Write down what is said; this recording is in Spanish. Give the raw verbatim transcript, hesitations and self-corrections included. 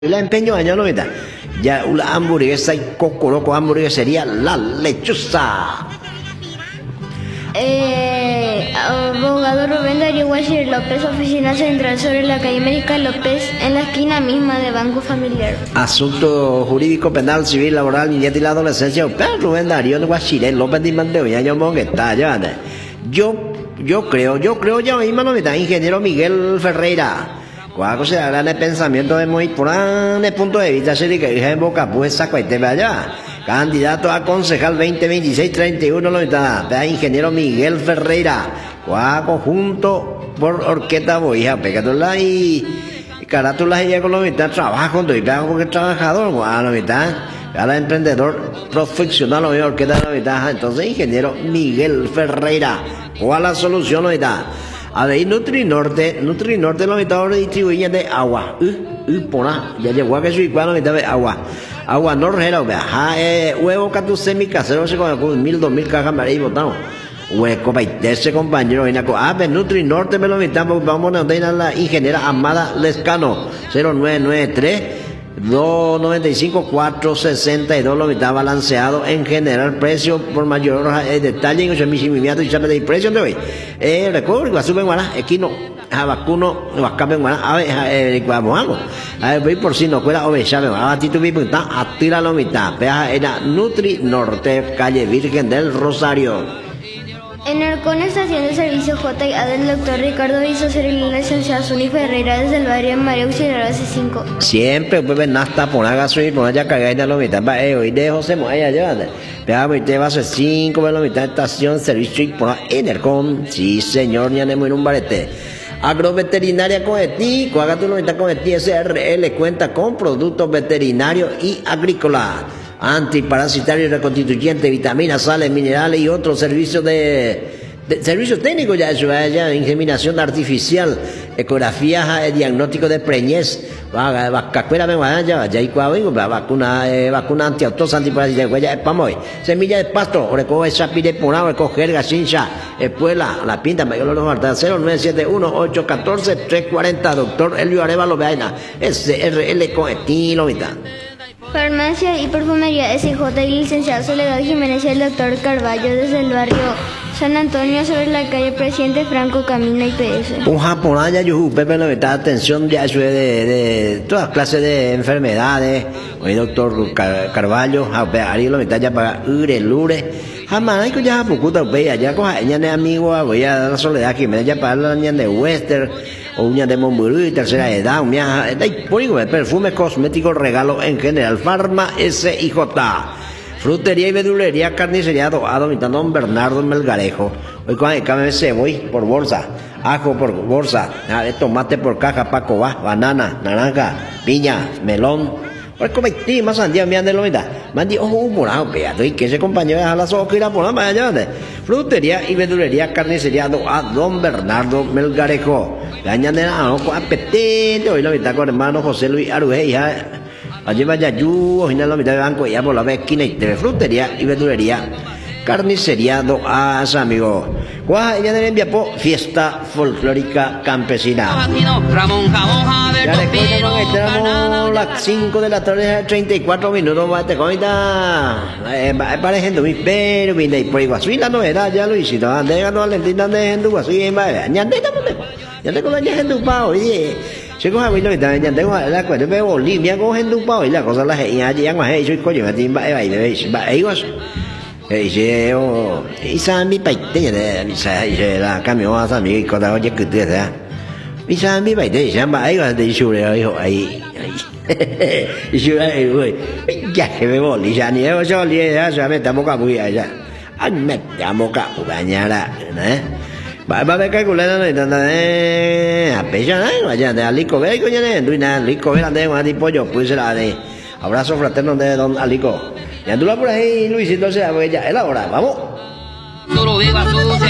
El empeño año noventa. Ya una hamburguesa y cocoroco hamburguesería La Lechuza. Eh, abogado Rubén Darío Guachir López, oficina central sobre la calle América López, en la esquina misma de Banco Familiar. Asunto jurídico, penal, civil, laboral, niñez y la adolescencia. Pero Rubén Darío Guachir López de Manteo, ya yo mongo está, ya. Yo, yo creo, yo creo ya mismo noventa, ingeniero Miguel Ferreira. Cuando se habla de pensamiento de muy por de punto de vista, se dice que en boca pues saco y te vaya. Candidato a concejal veinte veintiséis treinta y uno noventa, vea ingeniero Miguel Ferreira. Cuando conjunto por orquesta boija, pegatula y carátula y economista, trabajo, doy pago porque trabajador, bueno, noventa. Ahora emprendedor profesional, o orquesta noventa, entonces ingeniero Miguel Ferreira. ¿Cuál la solución noventa? A ver, Nutrinorte, Nutrinorte lo mitad ahora distribuye de agua. Uh, uh, pona, ya llegó a que soy cuando mitad de agua. Agua no regera, vea, eh, huevo catu semi casero, se con mil, dos mil cajas me habéis botado. Hueco, ese compañero, viene a ah, Nutrinorte me lo mitad, vamos a tener la ingeniera Amada Lescano, cero nueve nueve tres dos noventa y cinco cuatro sesenta y dos lo mitad balanceado en general precio por mayor eh, detalle en ocho mil y sabe de precio de hoy eh recuerdo que sube guana equino a vacuno vacabe guana a ver eh vamos a ver por si no fuera ove sabe a ti tu vi punta a tira lo mitad vea era Nutri Norte calle Virgen del Rosario. En Arcón, estación de servicio J y A del doctor Ricardo Isocer y la licenciada Zuni Ferreira desde el barrio María Auxiliar base cinco. Siempre pues ven hasta por una gasolina por allá cargar en la mitad va eh hoy de José Moya llévate. Vea pues te base cinco en la mitad estación servicio y por en Arcón. Sí señor, ya tenemos en un barete. Agroveterinaria Coetí, cuaga tu noventa Coetí S R L cuenta con productos veterinarios y agrícolas. Antiparasitario y reconstituyente, vitaminas, sales, minerales y otros servicios de, de servicios técnicos ya eso, ya inseminación artificial, ecografía, eh, diagnóstico de preñez, vacacuera me va ya ya y cuando vacuna eh, vacuna antiautos antiparasitaria ya vamos semilla de pasto recoge esa pide por agua recoger gasincha espuela la pinta me lo falta cero nueve siete uno ocho uno cuatro tres cuatro cero doctor Elio Arevalo Beaina S R L con estilo vital. Farmacia y perfumería S J y licenciada Soledad Jiménez y el doctor Carballo desde el barrio San Antonio sobre la calle Presidente Franco Camina y P S. Un japonés ya yo Pepe no me está atención ya eso de, de todas clases de enfermedades. Hoy doctor Car Carballo, Ari lo está ya para ure lure. Jamás hay que ya pocuta vea ya coja ella de amigo voy a la Soledad Jiménez ya para la niña de Western. O uñas de Monburú y tercera edad, uñas de perfume cosmético, regalo en general, Farma S I J, frutería y verdulería, carnicería Doado, mitad Don Bernardo Melgarejo. Hoy con el K M C voy por bolsa, ajo por bolsa, tomate por caja, paco va, banana, naranja, piña, melón. Hoy cometí más sandía me han de lo mitad. Mandi ojo morado, peado y que ese compañero a las ojos que irá por la mañana. Frutería y verdulería, carnicería Doado, Don Bernardo Melgarejo. Gañan de la ojo apetente, hoy la mitad con hermano José Luis Arujeja. Allí vaya yo, hoy la mitad de banco, ya por la vez esquina y de frutería y verdulería. Carnicería Doaz, amigo. Guaja, ella de Enviapo, fiesta folclórica campesina. Ya recuerdo, estamos las cinco de la tarde, treinta y cuatro minutos más te comita. Eh, pareciendo mi pero, vine y por Iguazú, la novedad ya lo hiciste. Ande ganó Valentina de Hendú, y en Baile. Ñande, ya te conoces Hendú Pao, oye. Se coja muy lo que también ya tengo la cuenta de Bolivia con Hendú Pao y la cosa la gente ya llegan a ellos y coño, me tienen baile, baile, 이제 어 이사람이 바이때 이사 이제 라 가면 와서 미 거다 어제 그때다 이사람이 바이때 이제 막 아이가 돼 쇼래요 이거 아이 이쇼래 왜 야게 왜 멀리 자니 어 저리 야 저에 다 뭐가 뭐야 이제 안 맵다 뭐가 뭐냐라 네 바바베 cái này nó này à bây giờ này mà giờ này Alico ve cái này đuôi nè Alico ve là đây mà đi pollo pues là đây abrazo fraterno de don Alico. Y andula por ahí, Luisito, se va a ya es la hora, vamos.